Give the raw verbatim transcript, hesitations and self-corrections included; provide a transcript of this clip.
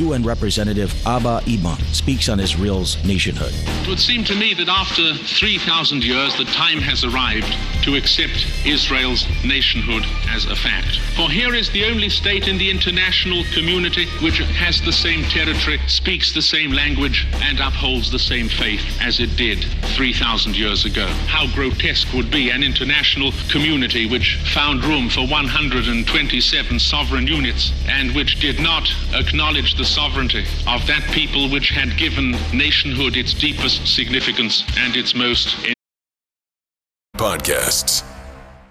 U N Representative Abba Eban speaks on Israel's nationhood. It would seem to me that after three thousand years, the time has arrived to accept Israel's nationhood as a fact. For here is the only state in the international community which has the same territory, speaks the same language, and upholds the same faith as it did three thousand years ago. How grotesque would be an international community which found room for one hundred twenty-seven sovereign units and which did not acknowledge the sovereignty of that people which had given nationhood its deepest significance and its most podcasts.